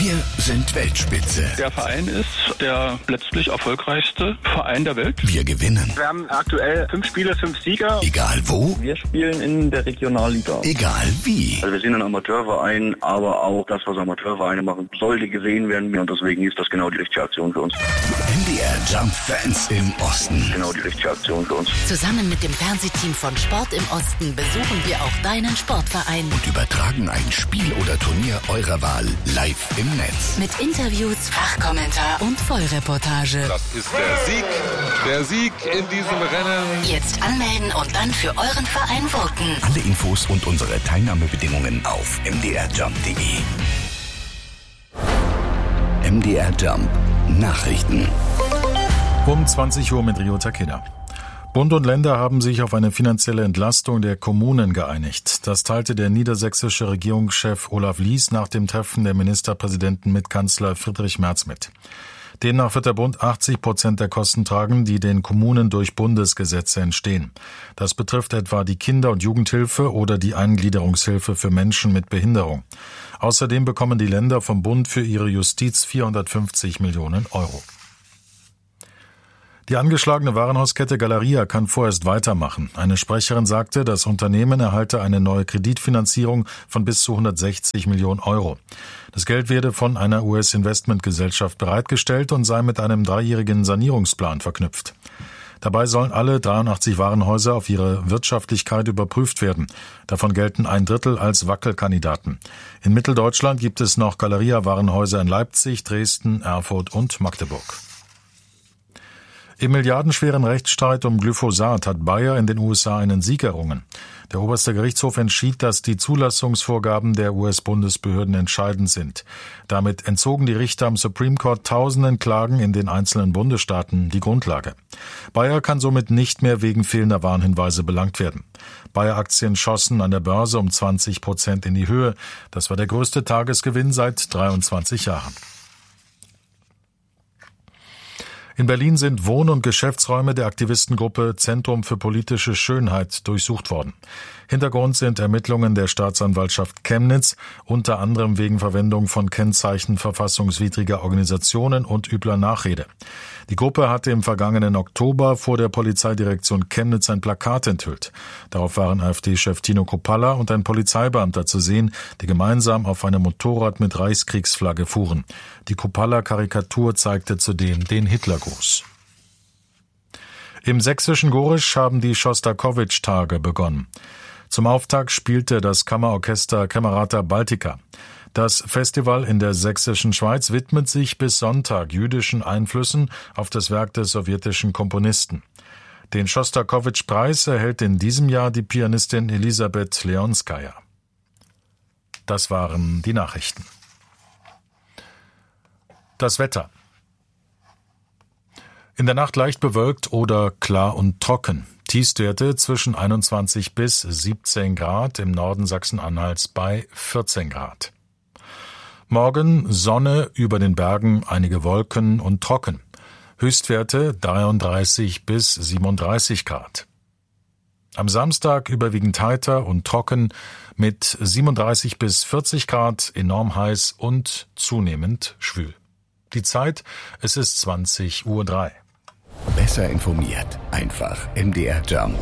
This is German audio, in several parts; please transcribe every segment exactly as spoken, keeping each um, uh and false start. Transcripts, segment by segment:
Wir sind Weltspitze. Der Verein ist der letztlich erfolgreichste Verein der Welt. Wir gewinnen. Wir haben aktuell fünf Spiele, fünf Sieger. Egal wo. Wir spielen in der Regionalliga. Egal wie. Also wir sind ein Amateurverein, aber auch das, was Amateurvereine machen, sollte gesehen werden. Und deswegen ist das genau die richtige Aktion für uns. M D R Jump Fans im Osten. Genau die richtige Aktion für uns. Zusammen mit dem Fernsehteam von Sport im Osten besuchen wir auch deinen Sportverein. Und übertragen ein Spiel oder Turnier eurer Wahl live im Netz. Mit Interviews, Fachkommentar und Vollreportage. Das ist der Sieg, der Sieg in diesem Rennen. Jetzt anmelden und dann für euren Verein voten. Alle Infos und unsere Teilnahmebedingungen auf m d r jump punkt d e. M D R Jump Nachrichten. Um zwanzig Uhr mit Rio Takeda. Bund und Länder haben sich auf eine finanzielle Entlastung der Kommunen geeinigt. Das teilte der niedersächsische Regierungschef Olaf Lies nach dem Treffen der Ministerpräsidenten mit Kanzler Friedrich Merz mit. Demnach wird der Bund achtzig Prozent der Kosten tragen, die den Kommunen durch Bundesgesetze entstehen. Das betrifft etwa die Kinder- und Jugendhilfe oder die Eingliederungshilfe für Menschen mit Behinderung. Außerdem bekommen die Länder vom Bund für ihre Justiz vierhundertfünfzig Millionen Euro. Die angeschlagene Warenhauskette Galeria kann vorerst weitermachen. Eine Sprecherin sagte, das Unternehmen erhalte eine neue Kreditfinanzierung von bis zu hundertsechzig Millionen Euro. Das Geld werde von einer U S-Investmentgesellschaft bereitgestellt und sei mit einem dreijährigen Sanierungsplan verknüpft. Dabei sollen alle dreiundachtzig Warenhäuser auf ihre Wirtschaftlichkeit überprüft werden. Davon gelten ein Drittel als Wackelkandidaten. In Mitteldeutschland gibt es noch Galeria-Warenhäuser in Leipzig, Dresden, Erfurt und Magdeburg. Im milliardenschweren Rechtsstreit um Glyphosat hat Bayer in den U S A einen Sieg errungen. Der oberste Gerichtshof entschied, dass die Zulassungsvorgaben der U S-Bundesbehörden entscheidend sind. Damit entzogen die Richter am Supreme Court tausenden Klagen in den einzelnen Bundesstaaten die Grundlage. Bayer kann somit nicht mehr wegen fehlender Warnhinweise belangt werden. Bayer-Aktien schossen an der Börse um zwanzig Prozent in die Höhe. Das war der größte Tagesgewinn seit dreiundzwanzig Jahren. In Berlin sind Wohn- und Geschäftsräume der Aktivistengruppe Zentrum für politische Schönheit durchsucht worden. Hintergrund sind Ermittlungen der Staatsanwaltschaft Chemnitz, unter anderem wegen Verwendung von Kennzeichen verfassungswidriger Organisationen und übler Nachrede. Die Gruppe hatte im vergangenen Oktober vor der Polizeidirektion Chemnitz ein Plakat enthüllt. Darauf waren AfD-Chef Tino Kruppalla und ein Polizeibeamter zu sehen, die gemeinsam auf einem Motorrad mit Reichskriegsflagge fuhren. Die Kruppalla-Karikatur zeigte zudem den Hitlergruß. Im sächsischen Gorisch haben die Schostakowitsch-Tage begonnen. Zum Auftakt spielte das Kammerorchester Camerata Baltica. Das Festival in der sächsischen Schweiz widmet sich bis Sonntag jüdischen Einflüssen auf das Werk des sowjetischen Komponisten. Den Schostakowitsch-Preis erhält in diesem Jahr die Pianistin Elisabeth Leonskaja. Das waren die Nachrichten. Das Wetter. In der Nacht leicht bewölkt oder klar und trocken. Tiefstwerte zwischen einundzwanzig bis siebzehn Grad, im Norden Sachsen-Anhalts bei vierzehn Grad. Morgen Sonne, über den Bergen einige Wolken und trocken. Höchstwerte dreiunddreißig bis siebenunddreißig Grad. Am Samstag überwiegend heiter und trocken mit siebenunddreißig bis vierzig Grad, enorm heiß und zunehmend schwül. Die Zeit, es ist zwanzig Uhr drei. Besser informiert, einfach M D R Jump.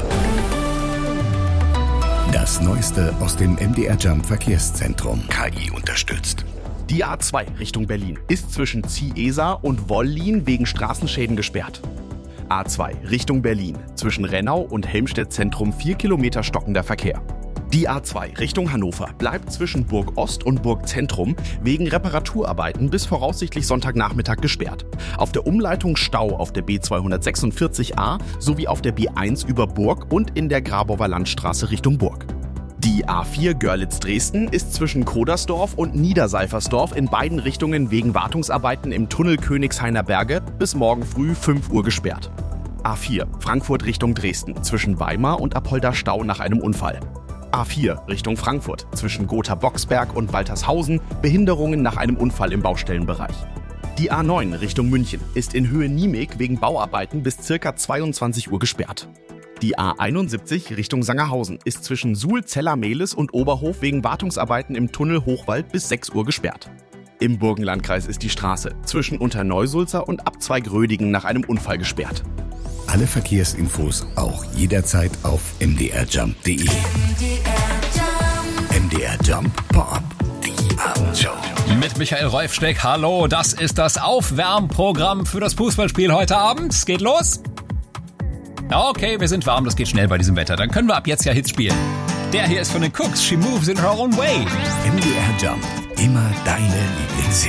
Das Neueste aus dem M D R Jump Verkehrszentrum. K I unterstützt. Die A zwei Richtung Berlin ist zwischen Ziehesa und Wollin wegen Straßenschäden gesperrt. A zwei Richtung Berlin zwischen Rennau und Helmstedt Zentrum vier Kilometer stockender Verkehr. Die A zwei Richtung Hannover bleibt zwischen Burg Ost und Burg Zentrum wegen Reparaturarbeiten bis voraussichtlich Sonntagnachmittag gesperrt. Auf der Umleitung Stau auf der B zweihundertsechsundvierzig A sowie auf der B eins über Burg und in der Grabower Landstraße Richtung Burg. Die A vier Görlitz-Dresden ist zwischen Kodersdorf und Niederseifersdorf in beiden Richtungen wegen Wartungsarbeiten im Tunnel Königshainer Berge bis morgen früh fünf Uhr gesperrt. A vier Frankfurt Richtung Dresden zwischen Weimar und Apolda Stau nach einem Unfall. A vier Richtung Frankfurt zwischen Gotha-Boxberg und Waltershausen Behinderungen nach einem Unfall im Baustellenbereich. Die A neun Richtung München ist in Höhe Niemeg wegen Bauarbeiten bis ca. zweiundzwanzig Uhr gesperrt. Die A einundsiebzig Richtung Sangerhausen ist zwischen Suhl-Zeller-Mehlis und Oberhof wegen Wartungsarbeiten im Tunnel Hochwald bis sechs Uhr gesperrt. Im Burgenlandkreis ist die Straße zwischen Unterneusulza und Abzweig-Rödingen nach einem Unfall gesperrt. Alle Verkehrsinfos auch jederzeit auf m d r jump punkt d e. M D R Jump Pop, die Abendshow. Mit Michael Rolfschneck, hallo, das ist das Aufwärmprogramm für das Fußballspiel heute Abend. Es geht los. Okay, wir sind warm, das geht schnell bei diesem Wetter. Dann können wir ab jetzt ja Hits spielen. Der hier ist von den Cooks, She Moves in Her Own Way. M D R Jump, immer deine Lieblingshits.